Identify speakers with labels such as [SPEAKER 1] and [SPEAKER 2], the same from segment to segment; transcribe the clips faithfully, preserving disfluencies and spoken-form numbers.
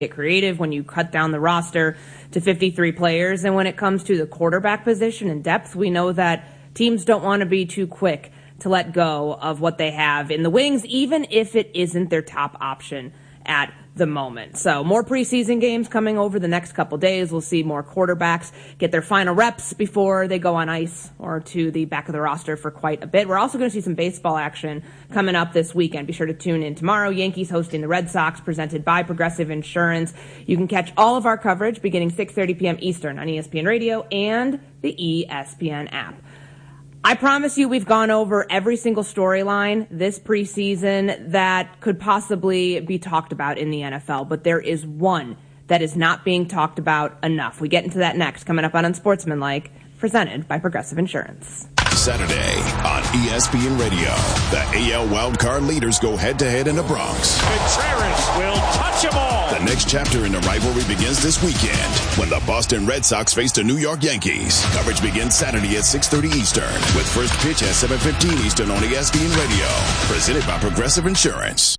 [SPEAKER 1] get creative when you cut down the roster to fifty-three players. And when it comes to the quarterback position and depth, we know that teams don't want to be too quick to let go of what they have in the wings, even if it isn't their top option at the moment. So more preseason games coming over the next couple days. We'll see more quarterbacks get their final reps before they go on ice or to the back of the roster for quite a bit. We're also going to see some baseball action coming up this weekend. Be sure to tune in tomorrow. Yankees hosting the Red Sox, presented by Progressive Insurance. You can catch all of our coverage beginning six thirty p.m. Eastern on E S P N Radio and the E S P N app. I promise you we've gone over every single storyline this preseason that could possibly be talked about in the N F L, but there is one that is not being talked about enough. We get into that next, coming up on Unsportsmanlike, presented by Progressive Insurance.
[SPEAKER 2] Saturday on E S P N Radio, the A L wildcard leaders go head-to-head in the Bronx.
[SPEAKER 3] Contreras will touch them all.
[SPEAKER 2] The next chapter in the rivalry begins this weekend when the Boston Red Sox face the New York Yankees. Coverage begins Saturday at six thirty Eastern with first pitch at seven fifteen Eastern on E S P N Radio. Presented by Progressive Insurance.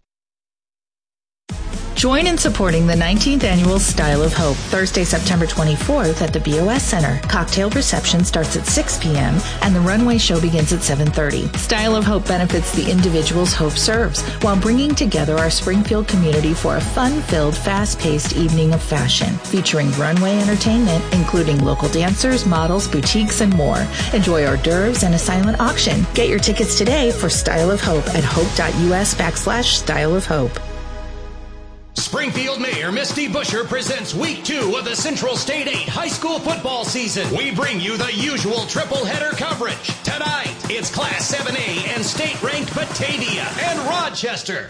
[SPEAKER 4] Join in supporting the nineteenth Annual Style of Hope, Thursday, September twenty-fourth at the B O S Center. Cocktail reception starts at six p.m. and the runway show begins at seven thirty. Style of Hope benefits the individuals Hope serves while bringing together our Springfield community for a fun-filled, fast-paced evening of fashion, featuring runway entertainment, including local dancers, models, boutiques, and more. Enjoy hors d'oeuvres and a silent auction. Get your tickets today for Style of Hope at hope.us backslash Style of Hope.
[SPEAKER 5] Springfield Mayor Misty Buscher presents week two of the Central State eight high school football season. We bring you the usual triple header coverage. Tonight, it's Class seven A and state-ranked Batavia and Rochester.